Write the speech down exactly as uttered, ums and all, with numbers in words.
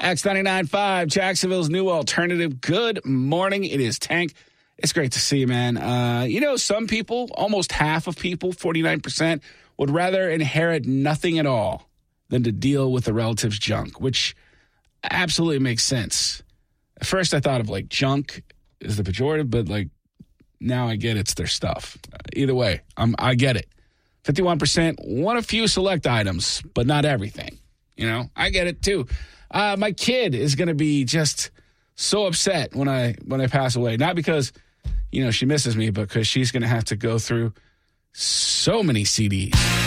X ninety-nine point five, Jacksonville's new alternative. Good morning. It is Tank. It's great to see you, man. Uh, you know, some people, almost half of people, forty-nine percent, would rather inherit nothing at all than to deal with the relative's junk, which absolutely makes sense. At first, I thought of, like, junk is the pejorative, but, like, now I get it's their stuff. Either way, I'm, I get it. fifty-one percent want a few select items, but not everything. You know, I get it, too. Uh, my kid is going to be just so upset when I when I pass away. Not because, you know, she misses me, but because she's going to have to go through so many C Ds.